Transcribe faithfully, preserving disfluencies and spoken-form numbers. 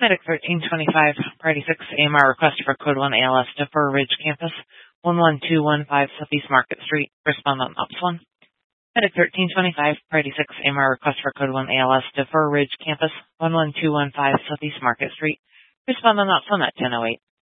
Medic thirteen twenty-five, Priority six, A M R request for Code one A L S to Fur Ridge Campus, one one two one five Southeast Market Street. Respondent Ops one. Medic thirteen twenty-five, Priority six, A M R request for Code one A L S to Fur Ridge Campus, one one two one five Southeast Market Street. Respondent Ops one at ten oh eight.